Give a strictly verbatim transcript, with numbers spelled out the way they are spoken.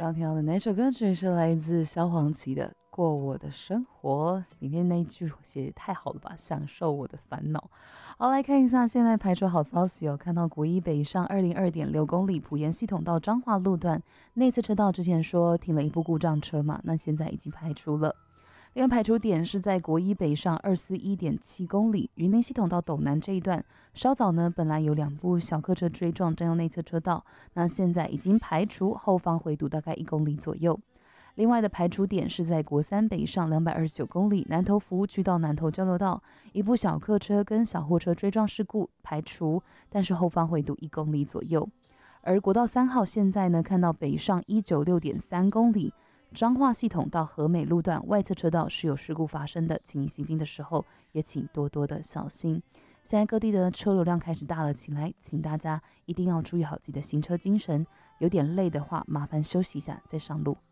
刚听到的那首歌曲是来自萧煌奇的《过我的生活》，里面那一句写得太好了吧，享受我的烦恼。好，来看一下现在排除好消息哦，看到国一北上 二零二点六 公里埔盐系统到彰化路段内侧车道，之前说停了一部故障车嘛，那现在已经排除了。另外排除点是在国一北上 二四一点七 公里云林系统到斗南这一段，稍早呢本来有两部小客车追撞占用内侧车道，那现在已经排除，后方回堵大概一公里左右。另外的排除点是在国三北上两百二十九公里南投服务区到南投交流道，一部小客车跟小货车追撞事故排除，但是后方回堵一公里左右。而国道三号现在呢看到北上 一百九十六点三 公里彰化系统到和美路段外侧车道是有事故发生的，请你行进的时候也请多多的小心。现在各地的车流量开始大了起来，请大家一定要注意好自己的行车精神，有点累的话麻烦休息一下再上路。